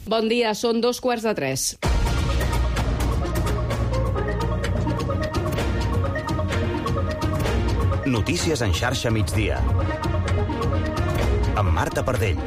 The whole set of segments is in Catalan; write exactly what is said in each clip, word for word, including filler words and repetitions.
Bon dia, són dos quarts de tres. Notícies en xarxa migdia. Amb Marta Pardell.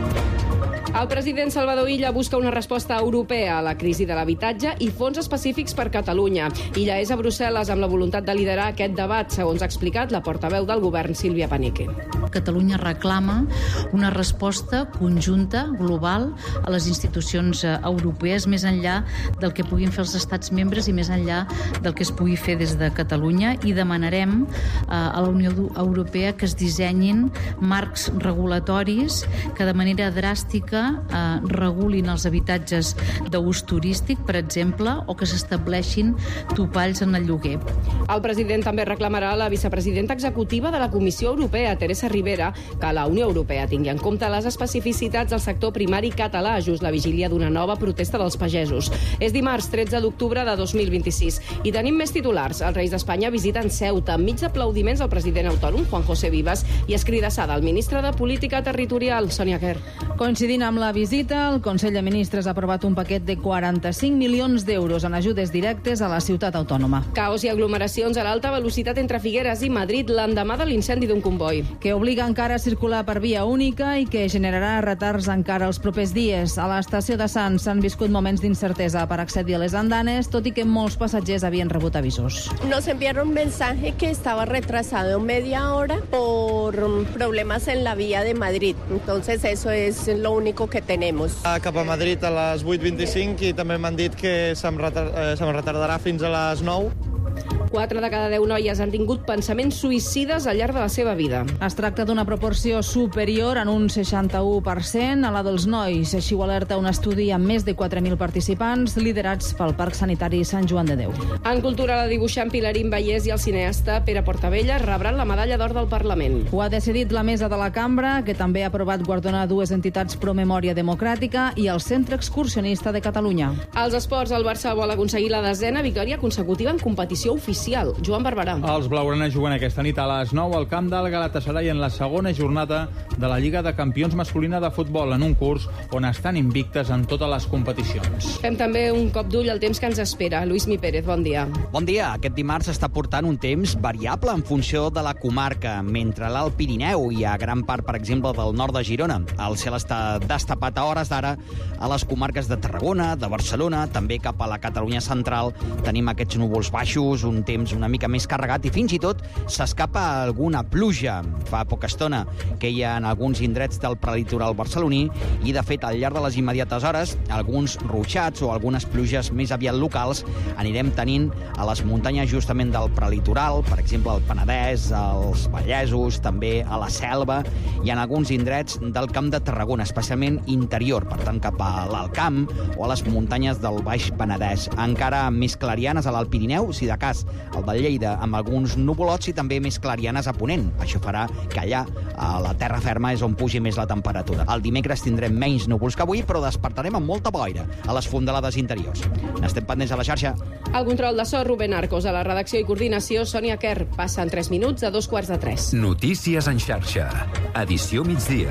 El president Salvador Illa busca una resposta europea a la crisi de l'habitatge i fons específics per Catalunya. Illa és a Brussel·les amb la voluntat de liderar aquest debat, segons ha explicat la portaveu del govern, Sílvia Panique. Catalunya reclama una resposta conjunta, global, a les institucions europees, més enllà del que puguin fer els estats membres i més enllà del que es pugui fer des de Catalunya, i demanarem eh, a la Unió Europea que es dissenyin marcs regulatoris que de manera dràstica eh, regulin els habitatges d'ús turístic, per exemple, o que s'estableixin topalls en el lloguer. El president també reclamarà a la vicepresidenta executiva de la Comissió Europea, Teresa Ribera, que la Unió Europea tingui en compte les especificitats del sector primari català, just la vigília d'una nova protesta dels pagesos. És dimarts tretze d'octubre de dos mil vint-i-sis i tenim més titulars. Els Reis d'Espanya visiten Ceuta enmig d'aplaudiments al president autònom Juan José Vivas i escridassada al ministre de Política Territorial, Sònia Quer. Coincidint amb la visita, el Consell de Ministres ha aprovat un paquet de quaranta-cinc milions d'euros en ajudes directes a la ciutat autònoma. Caos i aglomeracions a l'alta velocitat entre Figueres i Madrid l'endemà de l'incendi d'un comboi. Que obliga encara a circular per via única i que generarà retards encara els propers dies. A l'estació de Sants s'han viscut moments d'incertesa per accedir a les andanes, tot i que molts passatgers havien rebut avisos. Nos enviaron un mensaje que estaba retrasado media hora por problemas en la vía de Madrid. Entonces eso es lo único que tenemos. Cap a Madrid a les vuit vint-i-cinc i també m'han dit que se'm retardarà fins a les nou. Quatre de cada deu noies han tingut pensaments suïcides al llarg de la seva vida. Es tracta d'una proporció superior en un seixanta-u per cent a la dels nois. Així ho alerta un estudi amb més de quatre mil participants liderats pel Parc Sanitari Sant Joan de Déu. En cultura, la dibuixant Pilarín Vallès i el cineasta Pere Portabella rebran la medalla d'or del Parlament. Ho ha decidit la mesa de la cambra, que també ha aprovat guardonar dues entitats pro memòria democràtica i el Centre Excursionista de Catalunya. Als esports, el Barça vol aconseguir la desena victòria consecutiva en competició oficial. Joan Barberà. Els blaugranes juguen aquesta nit a les nou al camp del Galatasaray en la segona jornada de la Lliga de Campions masculina de futbol, en un curs on estan invictes en totes les competicions. Fem també un cop d'ull al temps que ens espera. Lluís Mi Pérez, bon dia. Bon dia. Aquest dimarts està portant un temps variable en funció de la comarca, mentre a l'Alt Pirineu i a gran part, per exemple, del nord de Girona. El cel està destapat a hores d'ara a les comarques de Tarragona, de Barcelona, també cap a la Catalunya central. Tenim aquests núvols baixos, un temps una mica més carregat i fins i tot s'escapa alguna pluja. Fa poca estona que hi ha en alguns indrets del prelitoral barceloní i, de fet, al llarg de les immediates hores, alguns ruixats o algunes pluges més aviat locals anirem tenint a les muntanyes justament del prelitoral, per exemple, el Penedès, els Vallesos, també a la Selva i en alguns indrets del Camp de Tarragona, especialment interior, per tant, cap a l'Alt Camp o a les muntanyes del Baix Penedès. Encara més clarianes a l'Alt Pirineu, si de cas el de Lleida, amb alguns nuvolots i també més clarianes a ponent. Això farà que allà, a la terra ferma, és on pugi més la temperatura. El dimecres tindrem menys núvols que avui, però despertarem amb molta boira a les fondalades interiors. N'estem pendents a la xarxa. El control de so, Rubén Arcos. A la redacció i coordinació, Sònia Quer. Passen tres minuts a dos quarts de tres. Notícies en xarxa. Edició migdia.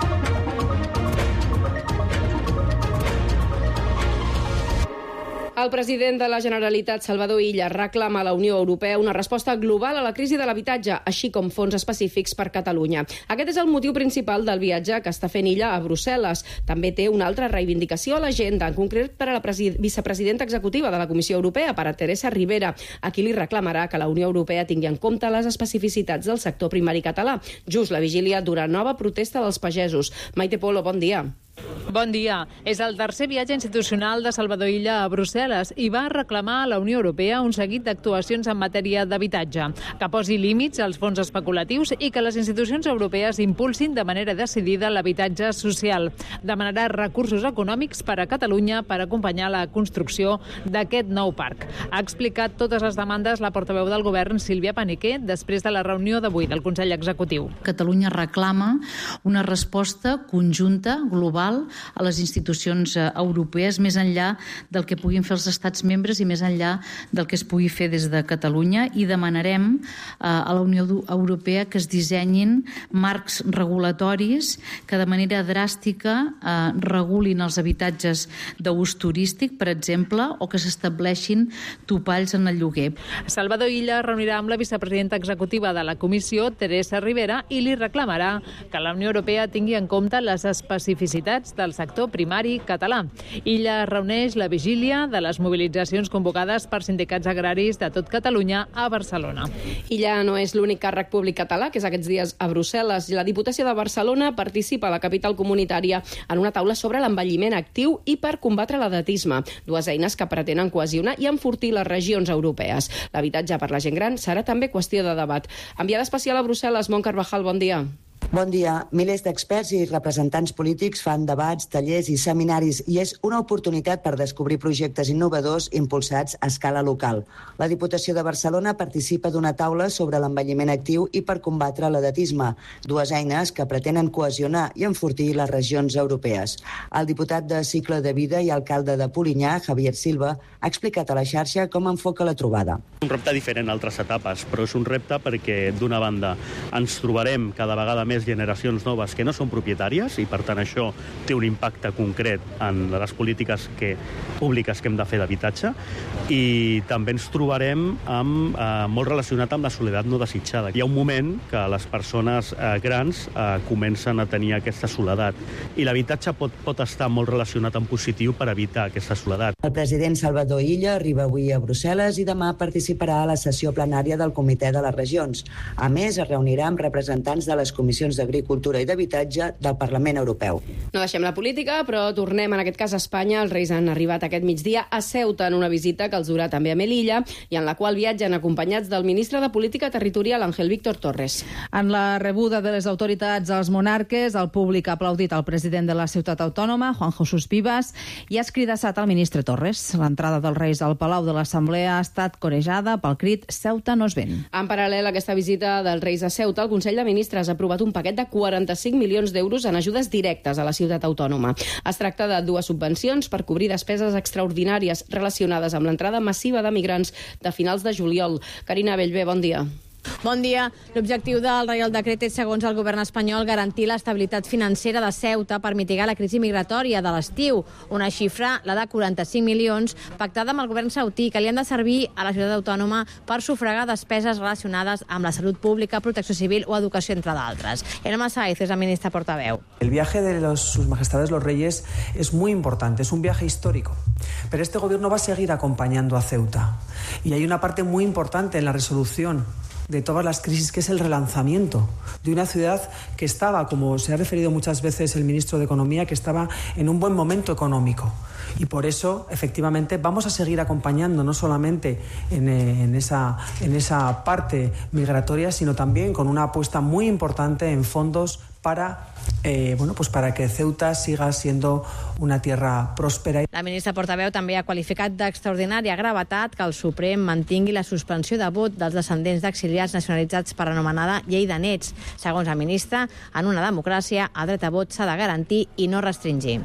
El president de la Generalitat, Salvador Illa, reclama a la Unió Europea una resposta global a la crisi de l'habitatge, així com fons específics per Catalunya. Aquest és el motiu principal del viatge que està fent Illa a Brussel·les. També té una altra reivindicació a l'agenda, en concret per a la vicepresidenta executiva de la Comissió Europea, per a Teresa Ribera, a qui li reclamarà que la Unió Europea tingui en compte les especificitats del sector primari català, just la vigília d'una nova protesta dels pagesos. Maite Polo, bon dia. Bon dia. És el tercer viatge institucional de Salvador Illa a Brussel·les i va reclamar a la Unió Europea un seguit d'actuacions en matèria d'habitatge, que posi límits als fons especulatius i que les institucions europees impulsin de manera decidida l'habitatge social. Demanarà recursos econòmics per a Catalunya per acompanyar la construcció d'aquest nou parc. Ha explicat totes les demandes la portaveu del govern, Sílvia Panique, després de la reunió d'avui del Consell Executiu. Catalunya reclama una resposta conjunta, global, a les institucions europees, més enllà del que puguin fer els estats membres i més enllà del que es pugui fer des de Catalunya, i demanarem a la Unió Europea que es dissenyin marcs regulatoris que de manera dràstica eh, regulin els habitatges d'ús turístic, per exemple, o que s'estableixin topalls en el lloguer. Salvador Illa reunirà amb la vicepresidenta executiva de la Comissió, Teresa Rivera, i li reclamarà que la Unió Europea tingui en compte les especificitats del sector primari català. Illa reuneix la vigília de les mobilitzacions convocades per sindicats agraris de tot Catalunya a Barcelona. Illa no és l'únic càrrec públic català que és aquests dies a Brussel·les. La Diputació de Barcelona participa a la capital comunitària en una taula sobre l'envelliment actiu i per combatre l'edatisme, dues eines que pretenen cohesionar i enfortir les regions europees. L'habitatge per la gent gran serà també qüestió de debat. Enviada especial a Brussel·les, Mont Carvajal, bon dia. Bon dia. Milers d'experts i representants polítics fan debats, tallers i seminaris i és una oportunitat per descobrir projectes innovadors impulsats a escala local. La Diputació de Barcelona participa d'una taula sobre l'envelliment actiu i per combatre l'edatisme, dues eines que pretenen cohesionar i enfortir les regions europees. El diputat de Cicle de Vida i alcalde de Polinyà, Javier Silva, ha explicat a la xarxa com enfoca la trobada. Un repte diferent a altres etapes, però és un repte perquè, d'una banda, ens trobarem cada vegada més generacions noves que no són propietàries i, per tant, això té un impacte concret en les polítiques que, públiques que hem de fer d'habitatge, i també ens trobarem amb, eh, molt relacionat amb la soledat no desitjada. Hi ha un moment que les persones eh, grans eh, comencen a tenir aquesta soledat i l'habitatge pot, pot estar molt relacionat en positiu per evitar aquesta soledat. El president Salvador Illa arriba avui a Brussel·les i demà participarà a la sessió plenària del Comitè de les Regions. A més, es reunirà amb representants de les comissions d'Agricultura i d'Habitatge del Parlament Europeu. No deixem la política, però tornem en aquest cas a Espanya. Els Reis han arribat aquest migdia a Ceuta en una visita que els durà també a Melilla i en la qual viatgen acompanyats del ministre de Política Territorial, Ángel Víctor Torres. En la rebuda de les autoritats als monarques, el públic ha aplaudit el president de la ciutat autònoma, Juan Jesús Vivas, i ha escridassat al ministre Torres. L'entrada dels Reis al Palau de l'Assemblea ha estat corejada pel crit «Ceuta no es ven». En paral·lel a aquesta visita dels Reis a Ceuta, el Consell de Ministres ha aprovat un paquet de quaranta-cinc milions d'euros en ajudes directes a la ciutat autònoma. Es tracta de dues subvencions per cobrir despeses extraordinàries relacionades amb l'entrada massiva de migrants de finals de juliol. Carina Bellver, bon dia. Bon dia. L'objectiu del Reial Decret és, segons el govern espanyol, garantir l'estabilitat financera de Ceuta per mitigar la crisi migratòria de l'estiu. Una xifra, la de quaranta-cinc milions, pactada amb el govern sautí, que li han de servir a la ciutat autònoma per sufragar despeses relacionades amb la salut pública, protecció civil o educació, entre d'altres. Elma Saiz és la ministra portaveu. El viaje de los, sus majestades los reyes es muy importante, es un viaje histórico. Pero este gobierno va a seguir acompañando a Ceuta. Y hay una parte muy importante en la resolución de todas las crisis, que es el relanzamiento de una ciudad que estaba, como se ha referido muchas veces el ministro de Economía, que estaba en un buen momento económico. Y por eso, efectivamente, vamos a seguir acompañando no solamente en, en, esa, en esa parte migratoria, sino también con una apuesta muy importante en fondos para, eh, bueno, pues para que Ceuta siga siendo una tierra próspera. La ministra portaveu també ha qualificat d'extraordinària gravetat que el Suprem mantingui la suspensió de vot dels descendents d'exiliats nacionalitzats per anomenada llei de nets. Segons la ministra, en una democràcia el dret a vot s'ha de garantir i no restringir.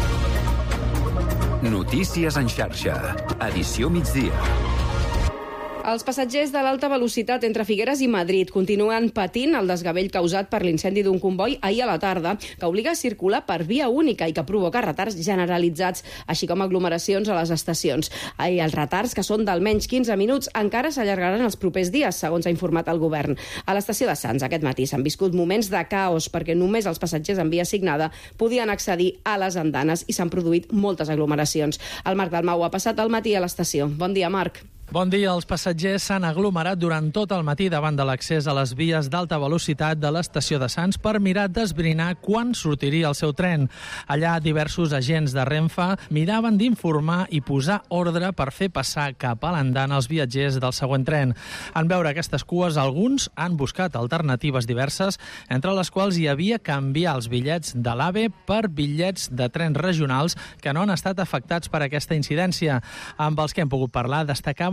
Notícies en xarxa. Edició migdia. Els passatgers de l'alta velocitat entre Figueres i Madrid continuen patint el desgavell causat per l'incendi d'un comboi ahir a la tarda, que obliga a circular per via única i que provoca retards generalitzats, així com aglomeracions a les estacions. I els retards, que són d'almenys quinze minuts, encara s'allargaran els propers dies, segons ha informat el govern. A l'estació de Sants aquest matí s'han viscut moments de caos perquè només els passatgers en via assignada podien accedir a les andanes i s'han produït moltes aglomeracions. El Marc Dalmau ha passat el matí a l'estació. Bon dia, Marc. Bon dia. Els passatgers s'han aglomerat durant tot el matí davant de l'accés a les vies d'alta velocitat de l'estació de Sants per mirar d'esbrinar quan sortiria el seu tren. Allà, diversos agents de Renfe miraven d'informar i posar ordre per fer passar cap a l'andana els viatgers del següent tren. En veure aquestes cues, alguns han buscat alternatives diverses, entre les quals hi havia canviar els bitllets de l'AVE per bitllets de trens regionals que no han estat afectats per aquesta incidència. Amb els que hem pogut parlar, destacaven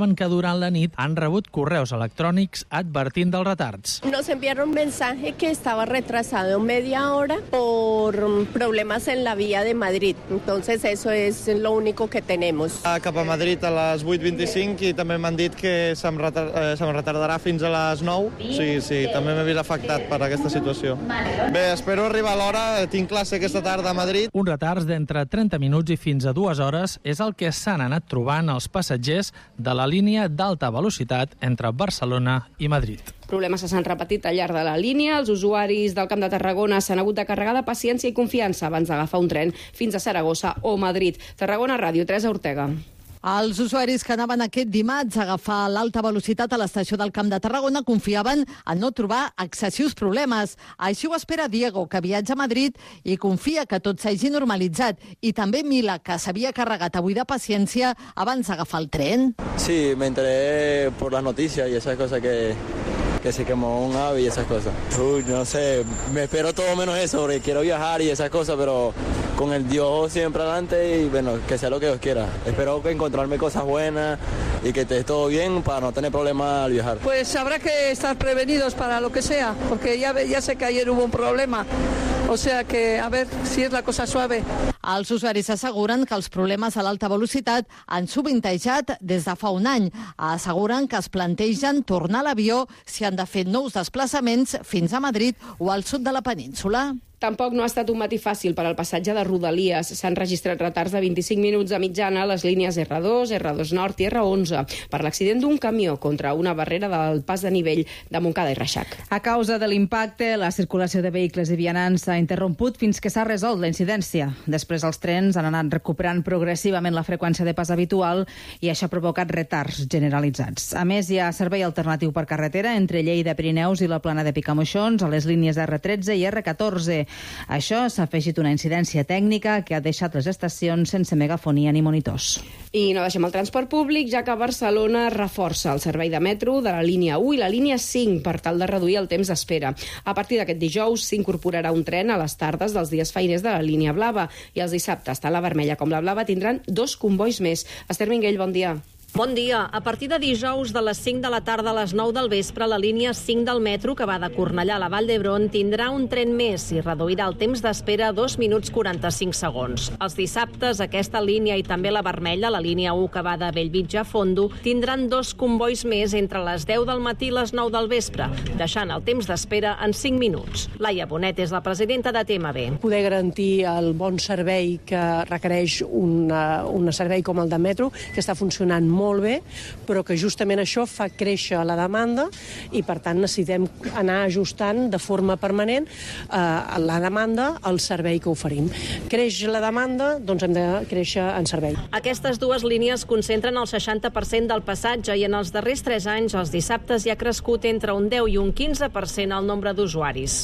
explicaven que durant la nit han rebut correus electrònics advertint dels retards. Nos enviaron un mensaje que estaba retrasado media hora por problemas en la vía de Madrid. Entonces eso es lo único que tenemos. Cap a Madrid a les vuit vint-i-cinc i també m'han dit que se'm retar, eh, se'm retardarà fins a les nou. Sí, sí, també m'he vist afectat per aquesta situació. Bé, espero arribar a l'hora, tinc classe aquesta tarda a Madrid. Un retards d'entre trenta minuts i fins a dues hores és el que s'han anat trobant els passatgers de la línia d'alta velocitat entre Barcelona i Madrid. Problemes que s'han repetit al llarg de la línia. Els usuaris del Camp de Tarragona s'han hagut de carregar de paciència i confiança abans d'agafar un tren fins a Saragossa o Madrid. Tarragona Ràdio, Teresa Ortega. Els usuaris que anaven aquest dimarts a agafar l'alta velocitat a l'estació del Camp de Tarragona confiaven en no trobar excessius problemes. Així ho espera Diego, que viatja a Madrid i confia que tot s'hagi normalitzat. I també Mila, que s'havia carregat avui de paciència abans d'agafar el tren. Sí, me enteré por las noticias y esas cosas que... que se quemó un ave y esas cosas. Uy, no sé, me espero todo menos eso, porque quiero viajar y esas cosas, pero con el Dios siempre adelante y bueno, que sea lo que Dios quiera. Espero que encontrarme cosas buenas y que esté todo bien para no tener problemas al viajar. Pues habrá que estar prevenidos para lo que sea, porque ya, ya sé que ayer hubo un problema. O sea que, a ver si es la cosa suave. Els usuaris asseguren que els problemes a l'alta velocitat han sovintejat des de fa un any. Asseguren que es plantegen tornar a l'avió si han de fer nous desplaçaments fins a Madrid o al sud de la península. Tampoc no ha estat un matí fàcil per al passatge de Rodalies. S'han registrat retards de vint-i-cinc minuts de mitjana a les línies erre dos, erre dos Nord i erre onze per l'accident d'un camió contra una barrera del pas de nivell de Montcada i Reixac. A causa de l'impacte, la circulació de vehicles i vianants s'ha interromput fins que s'ha resolt la incidència. Després els trens han anat recuperant progressivament la freqüència de pas habitual i això ha provocat retards generalitzats. A més, hi ha servei alternatiu per carretera entre Lleida, Pirineus i la Plana de Picamoixons a les línies erre tretze i erre catorze. Això s'ha afegit una incidència tècnica que ha deixat les estacions sense megafonia ni monitors. I no deixem el transport públic, ja que Barcelona reforça el servei de metro de la línia u i la línia cinc per tal de reduir el temps d'espera. A partir d'aquest dijous s'incorporarà un tren a les tardes dels dies feiners de la línia blava i els dissabtes tant la vermella com la blava tindran dos combois més. Esther Minguell, bon dia. Bon dia. A partir de dijous de les cinc de la tarda a les nou del vespre, la línia cinc del metro, que va de Cornellà a la Vall d'Hebron, tindrà un tren més i reduirà el temps d'espera a dos minuts quaranta-cinc segons. Els dissabtes, aquesta línia i també la vermella, la línia u que va de Bellvitge a Fondo, tindran dos combois més entre les deu del matí i les nou del vespre, deixant el temps d'espera en cinc minuts. Laia Bonet és la presidenta de T M B. Poder garantir el bon servei que requereix un servei com el de metro, que està funcionant molt molt bé, però que justament això fa créixer la demanda i, per tant, necessitem anar ajustant de forma permanent eh, la demanda al servei que oferim. Creix la demanda, doncs hem de créixer en servei. Aquestes dues línies concentren el seixanta per cent del passatge i en els darrers tres anys els dissabtes hi ha crescut entre un deu i un quinze per cent el nombre d'usuaris.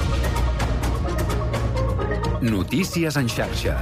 Notícies en xarxa.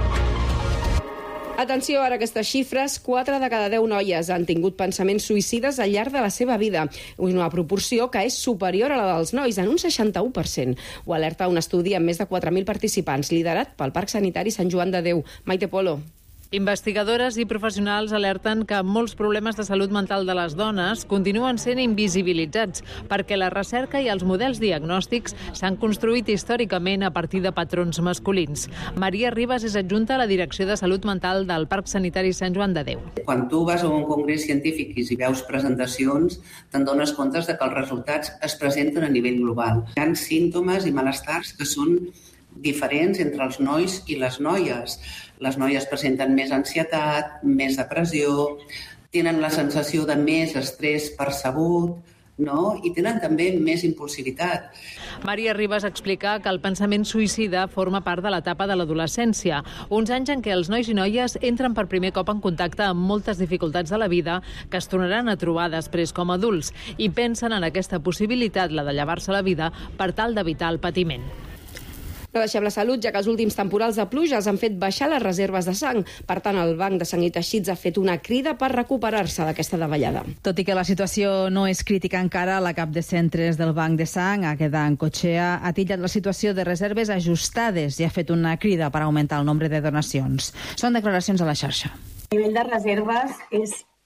Atenció ara a aquestes xifres. quatre de cada deu noies han tingut pensaments suïcides al llarg de la seva vida, una proporció que és superior a la dels nois en un seixanta-u per cent. Ho alerta un estudi amb més de quatre mil participants, liderat pel Parc Sanitari Sant Joan de Déu. Maite Polo. Investigadores i professionals alerten que molts problemes de salut mental de les dones continuen sent invisibilitzats perquè la recerca i els models diagnòstics s'han construït històricament a partir de patrons masculins. Maria Ribas és adjunta a la Direcció de Salut Mental del Parc Sanitari Sant Joan de Déu. Quan tu vas a un congrés científic i si veus presentacions, te'n dones compte de que els resultats es presenten a nivell global. Hi ha símptomes i malestars que són diferents entre els nois i les noies. Les noies presenten més ansietat, més depressió, tenen la sensació de més estrès percebut, no? I tenen també més impulsivitat. Maria Ribas explica que el pensament suïcida forma part de l'etapa de l'adolescència, uns anys en què els nois i noies entren per primer cop en contacte amb moltes dificultats de la vida que es tornaran a trobar després com a adults i pensen en aquesta possibilitat, la de llevar-se la vida, per tal d'evitar el patiment. No deixem la salut, ja que els últims temporals de pluges han fet baixar les reserves de sang. Per tant, el Banc de Sang i Teixits ha fet una crida per recuperar-se d'aquesta davallada. Tot i que la situació no és crítica encara, la cap de centres del Banc de Sang, Àgueda Encochea, ha titllat la situació de reserves ajustades i ha fet una crida per augmentar el nombre de donacions. Són declaracions a la xarxa. El nivell de reserves és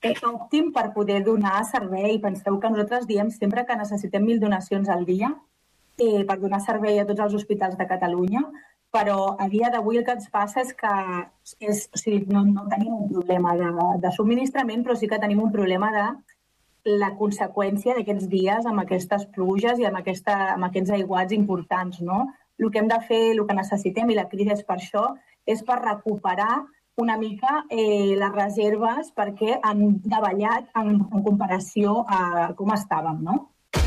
és òptim per poder donar servei. Penseu que nosaltres diem sempre que necessitem mil donacions al dia eh, per donar servei a tots els hospitals de Catalunya, però a dia d'avui el que ens passa és que és, o sigui, no, no tenim un problema de, de subministrament, però sí que tenim un problema de la conseqüència d'aquests dies amb aquestes pluges i amb, aquesta, amb aquests aiguats importants, no? El que hem de fer, el que necessitem, i la crida és per això, és per recuperar una mica eh, les reserves perquè han davallat en, en comparació a com estàvem, no?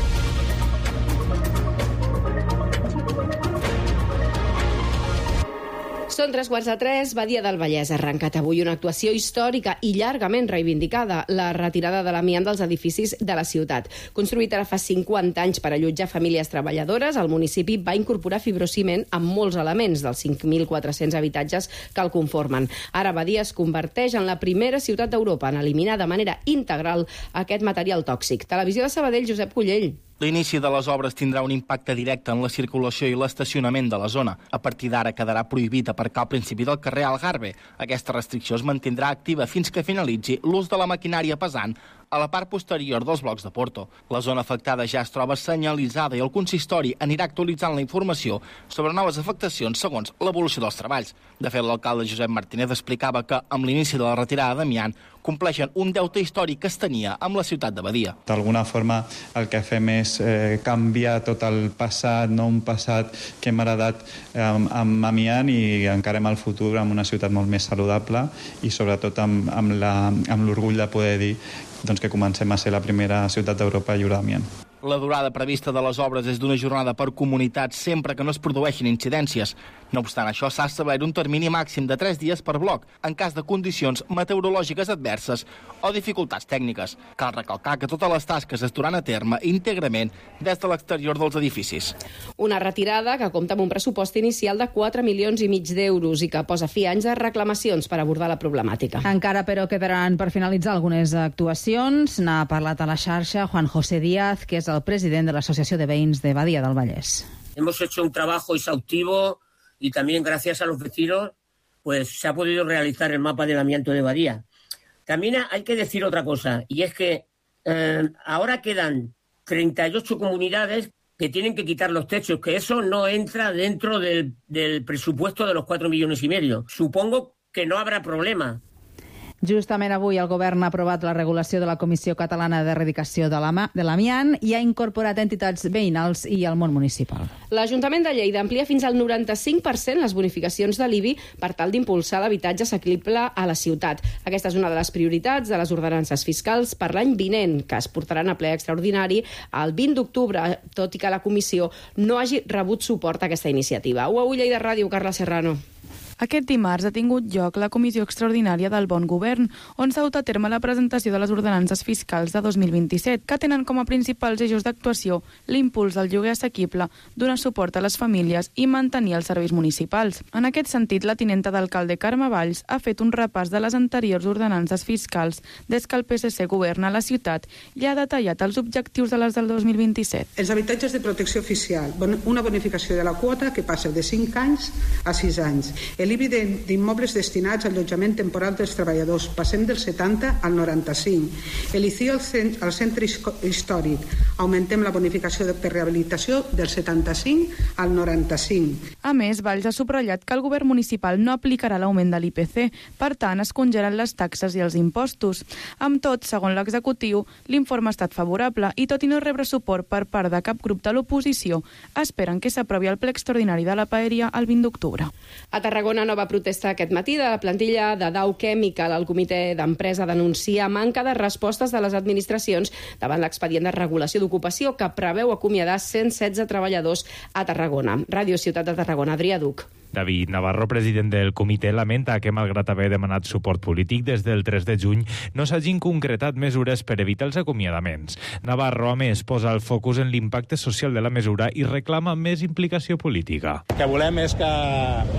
Són tres quarts de tres, Badia del Vallès ha arrencat avui una actuació històrica i llargament reivindicada, la retirada de l'amiant dels edificis de la ciutat. Construït ara fa cinquanta anys per allotjar famílies treballadores, el municipi va incorporar fibrociment amb molts elements dels cinc mil quatre-cents habitatges que el conformen. Ara Badia es converteix en la primera ciutat d'Europa en eliminar de manera integral aquest material tòxic. Televisió de Sabadell, Josep Collell. L'inici de les obres tindrà un impacte directe en la circulació i l'estacionament de la zona. A partir d'ara quedarà prohibit aparcar al principi del carrer Algarve. Aquesta restricció es mantindrà activa fins que finalitzi l'ús de la maquinària pesant a la part posterior dels blocs de Porto. La zona afectada ja es troba senyalitzada i el consistori anirà actualitzant la informació sobre noves afectacions segons l'evolució dels treballs. De fet, l'alcalde Josep Martínez explicava que, amb l'inici de la retirada d'amiant, compleixen un deute històric que es tenia amb la ciutat de Badia. D'alguna forma, el que fem és eh, canviar tot el passat, no un passat que hem heredat eh, amb, amb amiant, i encarem el futur amb una ciutat molt més saludable i sobretot amb, amb, la, amb l'orgull de poder dir doncs, que comencem a ser la primera ciutat d'Europa lliure d'amiant. La durada prevista de les obres és d'una jornada per comunitat sempre que no es produeixin incidències. No obstant això, s'ha establert un termini màxim de tres dies per bloc en cas de condicions meteorològiques adverses o dificultats tècniques. Cal recalcar que totes les tasques es duran a terme íntegrament des de l'exterior dels edificis. Una retirada que compta amb un pressupost inicial de quatre milions i mig d'euros i que posa fi a anys de reclamacions per abordar la problemàtica. Encara, però, quedaran per finalitzar algunes actuacions. N'ha parlat a la xarxa Juan José Díaz, que és el president de l'Associació de Veïns de Badia del Vallès. Hemos hecho un trabajo exhaustivo y también gracias a los vecinos pues se ha podido realizar el mapa del amianto de Badia. También hay que decir otra cosa, y es que eh, ahora quedan treinta y ocho comunidades que tienen que quitar los techos, que eso no entra dentro del, del presupuesto de los cuatro millones y medio. Supongo que no habrá problema. Justament avui el govern ha aprovat la regulació de la Comissió Catalana d'Erradicació de l'Amiant i ha incorporat entitats veïnals i el món municipal. L'Ajuntament de Lleida amplia fins al noranta-cinc per cent les bonificacions de l'I B I per tal d'impulsar l'habitatge assequible a la ciutat. Aquesta és una de les prioritats de les ordenances fiscals per l'any vinent, que es portaran a ple extraordinari el vint d'octubre, tot i que la comissió no hagi rebut suport a aquesta iniciativa. U A U Lleida Ràdio, Carla Serrano. Aquest dimarts ha tingut lloc la Comissió Extraordinària del Bon Govern, on s'ha dut a terme la presentació de les ordenances fiscals de dos mil vint-i-set, que tenen com a principals eixos d'actuació l'impuls del lloguer assequible, donar suport a les famílies i mantenir els serveis municipals. En aquest sentit, la tinenta d'alcalde Carme Valls ha fet un repàs de les anteriors ordenances fiscals des que el P S C governa la ciutat i ha detallat els objectius de les del dos mil vint-i-set. Els habitatges de protecció oficial, una bonificació de la quota que passa de cinc anys a sis anys. L'I B I d'immobles destinats a allotjament temporal dels treballadors, passem del setanta al noranta-cinc. L'I C I al centre històric, augmentem la bonificació per rehabilitació del setanta-cinc al noranta-cinc. A més, Valls ha subratllat que el govern municipal no aplicarà l'augment de l'I P C, per tant, es congelen les taxes i els impostos. Amb tot, segons l'executiu, l'informe ha estat favorable i, tot i no rebre suport per part de cap grup de l'oposició, esperen que s'aprovi el ple extraordinari de la Paeria el vint d'octubre. A Tarragona, una nova protesta aquest matí de la plantilla de Dow Chemical. El comitè d'empresa denuncia manca de respostes de les administracions davant l'expedient de regulació d'ocupació que preveu acomiadar cent setze treballadors a Tarragona. Ràdio Ciutat de Tarragona, Adrià Duc. David Navarro, president del comitè, lamenta que, malgrat haver demanat suport polític des del tres de juny, no s'hagin concretat mesures per evitar els acomiadaments. Navarro, a més, posa el focus en l'impacte social de la mesura i reclama més implicació política. El que volem és que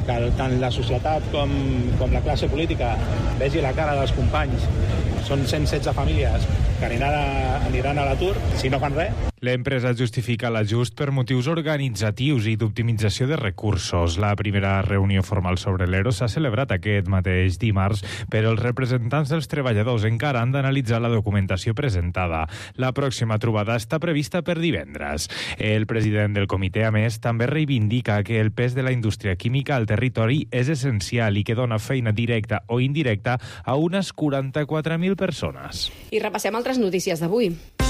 que tant la societat com, com la classe política vegi la cara dels companys. Són cent setze famílies que aniran a, aniran a l'atur si no fan res. L'empresa justifica l'ajust per motius organitzatius i d'optimització de recursos. La primera reunió formal sobre l'E R O s'ha celebrat aquest mateix dimarts, però els representants dels treballadors encara han d'analitzar la documentació presentada. La pròxima trobada està prevista per divendres. El president del comitè, a més, també reivindica que el pes de la indústria química al territori és essencial i que dona feina directa o indirecta a unes quaranta-quatre mil persones. I repassem altres notícies d'avui.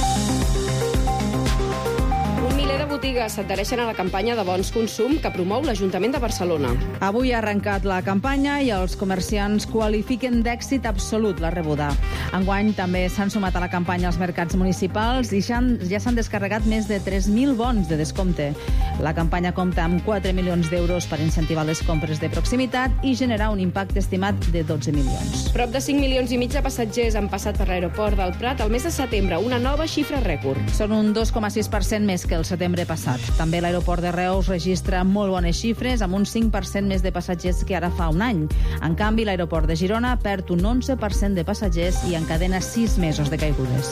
Botigues s'adhereixen a la campanya de bons consum que promou l'Ajuntament de Barcelona. Avui ha arrencat la campanya i els comerciants qualifiquen d'èxit absolut la rebuda. Enguany també s'han sumat a la campanya als mercats municipals i ja, ja s'han descarregat més de tres mil bons de descompte. La campanya compta amb quatre milions d'euros per incentivar les compres de proximitat i generar un impacte estimat de dotze milions. Prop de cinc milions i mig de passatgers han passat per l'aeroport del Prat el mes de setembre, una nova xifra rècord. Són un dos coma sis per cent més que el setembre passat. També l'aeroport de Reus registra molt bones xifres, amb un cinc per cent més de passatgers que ara fa un any. En canvi, l'aeroport de Girona perd un onze per cent de passatgers i encadena sis mesos de caigudes.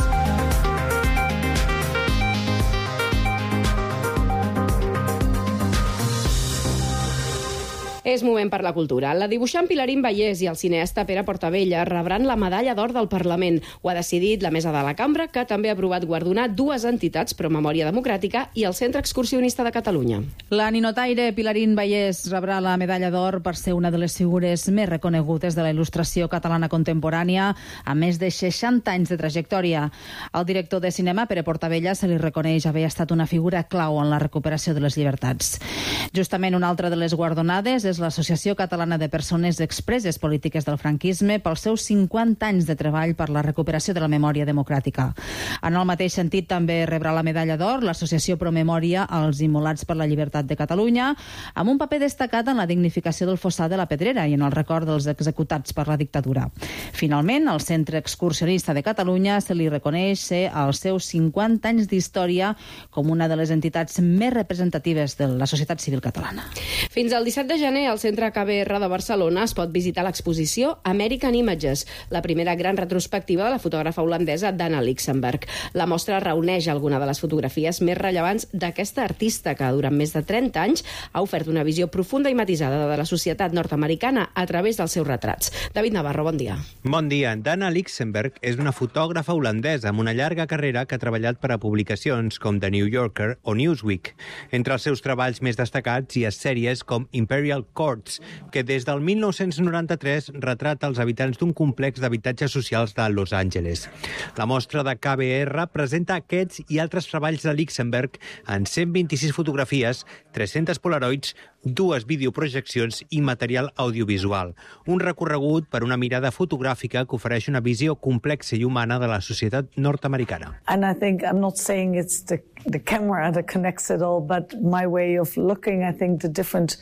És moment per la cultura. La dibuixant Pilarín Vallès i el cineasta Pere Portabella rebran la Medalla d'Or del Parlament. Ho ha decidit la Mesa de la Cambra, que també ha aprovat guardonar dues entitats, Pro Memòria Democràtica i el Centre Excursionista de Catalunya. La ninotaire Pilarín Vallès rebrà la Medalla d'Or per ser una de les figures més reconegudes de la il·lustració catalana contemporània, amb més de seixanta anys de trajectòria. Al director de cinema, Pere Portabella, se li reconeix haver estat una figura clau en la recuperació de les llibertats. Justament una altra de les guardonades és l'Associació Catalana de Persones Expreses Polítiques del Franquisme pels seus cinquanta anys de treball per la recuperació de la memòria democràtica. En el mateix sentit també rebrà la medalla d'or l'Associació Promemòria als Immolats per la Llibertat de Catalunya, amb un paper destacat en la dignificació del fossar de la Pedrera i en el record dels executats per la dictadura. Finalment, el Centre Excursionista de Catalunya se li reconeix ser als seus cinquanta anys d'història com una de les entitats més representatives de la societat civil catalana. Fins al disset de gener, al Centre K B R de Barcelona es pot visitar l'exposició American Images, la primera gran retrospectiva de la fotògrafa holandesa Dana Lichtenberg. La mostra reuneix alguna de les fotografies més rellevants d'aquesta artista que durant més de trenta anys ha ofert una visió profunda i matisada de la societat nord-americana a través dels seus retrats. David Navarro, bon dia. Bon dia. Dana Lichtenberg és una fotògrafa holandesa amb una llarga carrera que ha treballat per a publicacions com The New Yorker o Newsweek. Entre els seus treballs més destacats hi ha sèries com Imperial Courts, que des del mil nou-cents noranta-tres retrata els habitants d'un complex d'habitatges socials de Los Angeles. La mostra de K B R presenta aquests i altres treballs de Lichtenberg en cent vint-i-sis fotografies, tres-centes polaroids, dues videoprojeccions i material audiovisual. Un recorregut per una mirada fotogràfica que ofereix una visió complexa i humana de la societat nord-americana. And I think I'm not saying it's the, the camera that connects it all, but my way of looking, I think the different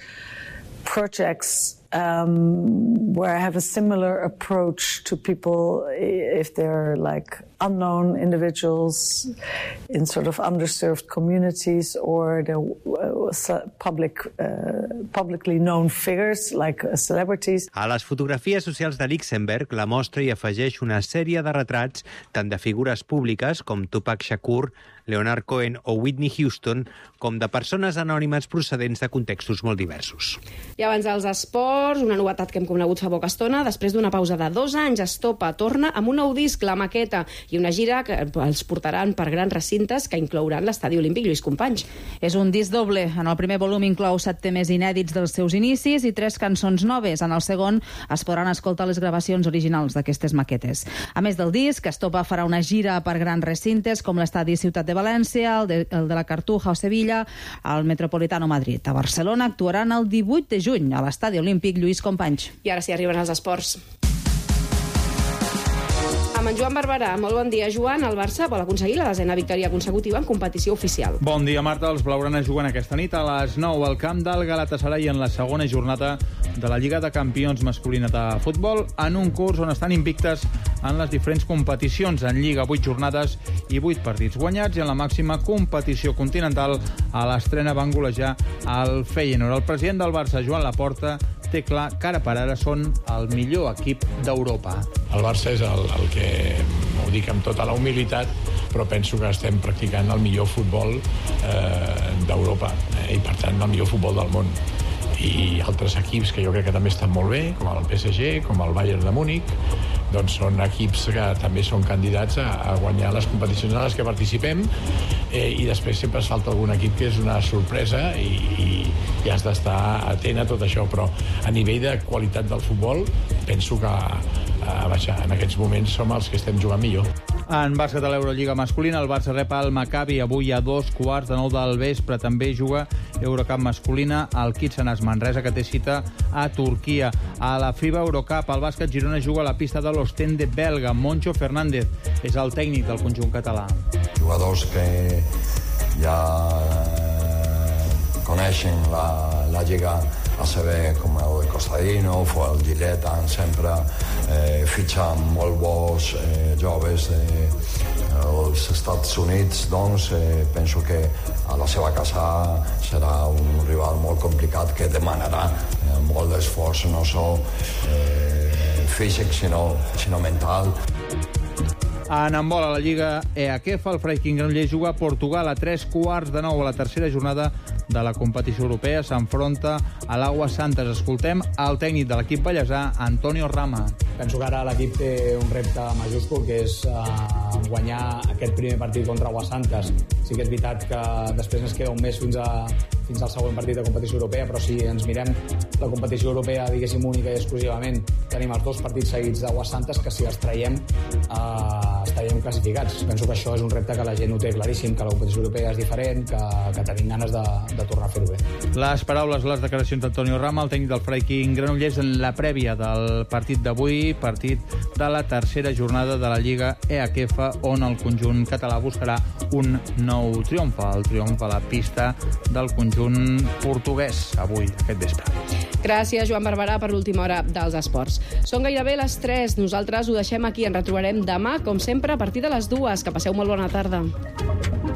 projects um, where I have a similar approach to people if they're like unknown individuals in sort of underserved communities or the uh, public, uh, publicly known figures like uh, celebrities. A les fotografies socials de Lichtenberg, la mostra hi afegeix una sèrie de retrats tant de figures públiques com Tupac Shakur, Leonard Cohen o Whitney Houston, com de persones anònimes procedents de contextos molt diversos. I abans dels esports, una novetat que hem conegut fa poca estona, després d'una pausa de dos anys, Estopa torna amb un nou disc, La Maqueta, i una gira que els portaran per grans recintes que inclouran l'Estadi Olímpic Lluís Companys. És un disc doble. En el primer volum inclou set temes inèdits dels seus inicis i tres cançons noves. En el segon es podran escoltar les gravacions originals d'aquestes maquetes. A més del disc, Estopa farà una gira per grans recintes com l'Estadi Ciutat de València, el de, el de la Cartuja o Sevilla, al Metropolitano Madrid. A Barcelona actuaran el divuit de juny a l'Estadi Olímpic Lluís Companys. I ara sí arriben els esports. amb en Joan Barberà. Molt bon dia, Joan. El Barça vol aconseguir la desena victòria consecutiva en competició oficial. Bon dia, Marta. Els blaugranes juguen aquesta nit a les nou al camp del Galatasaray en la segona jornada de la Lliga de Campions masculina de futbol, en un curs on estan invictes en les diferents competicions. En Lliga, vuit jornades i vuit partits guanyats, i en la màxima competició continental a l'estrena van golejar el Feyenoord. El president del Barça, Joan Laporta, té clar que ara per ara són el millor equip d'Europa. El Barça és el, el que, ho dic amb tota la humilitat, però penso que estem practicant el millor futbol eh, d'Europa, eh, i per tant el millor futbol del món. I altres equips que jo crec que també estan molt bé, com el P S G, com el Bayern de Múnich, doncs són equips que també són candidats a, a guanyar les competicions en les que participem, eh, i després sempre es falta algun equip que és una sorpresa i, i, i has d'estar atent a tot això, però a nivell de qualitat del futbol penso que a, vaja, en aquests moments som els que estem jugant millor. En bàsquet a l'Eurolliga masculina, el Barça rep el Maccabi avui a dos quarts de nou del vespre. També juga Eurocup masculina al Kitsanas Manresa, que té cita a Turquia. A la FIBA Eurocup, el bàsquet Girona juga a la pista de l'Ostende belga. Moncho Fernández és el tècnic del conjunt català. Jugadors que ja coneixen la, la Lliga a saber, com el Costadino o el Diletan, sempre eh, fitxant molt bons eh, joves dels eh, Estats Units. Doncs eh, penso que a la seva casa serà un rival molt complicat que demanarà eh, molt d'esforç, no sols eh, físic, sinó, sinó mental. En handbol a la Lliga E A K F, el Freiking Granollers juga a Portugal a tres quarts de nou a la tercera jornada de la competició europea. S'enfronta a l'Aguas Santas. Escoltem el tècnic de l'equip ballesà, Antonio Rama. Penso que ara l'equip té un repte majúscul, que és uh, guanyar aquest primer partit contra Aguas Santas. Sí que és veritat que després ens queda un mes fins, a, fins al següent partit de competició europea, però si ens mirem la competició europea, diguéssim, única i exclusivament, tenim els dos partits seguits d'Aguas Santas, que si els traiem uh, estaríem classificats. Penso que això és un repte que la gent ho té claríssim, que la competició europea és diferent, que, que tenim ganes de, de tornar a fer-ho bé. Les paraules, les declaracions d'Antonio Rama, el tècnic del Freiking Granollers, en la prèvia del partit d'avui, partit de la tercera jornada de la Lliga E A K F, on el conjunt català buscarà un nou triomf, el triomf a la pista del conjunt portuguès avui, aquest vespre. Gràcies, Joan Barberà, per l'última hora dels esports. Són gairebé les tres. Nosaltres ho deixem aquí. Ens retrobarem demà, com sempre, a partir de les dues. Que passeu molt bona tarda.